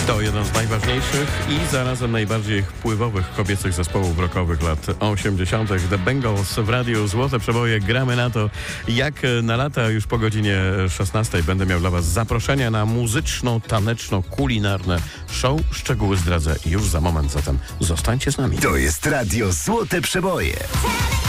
To jeden z najważniejszych i zarazem najbardziej wpływowych kobiecych zespołów rockowych lat 80. The Bangles w radiu Złote Przeboje. Gramy na to jak na lata. Już po godzinie 16 będę miał dla Was zaproszenia na muzyczno-taneczno-kulinarne show. Szczegóły zdradzę już za moment, zatem zostańcie z nami. To jest radio Złote Przeboje.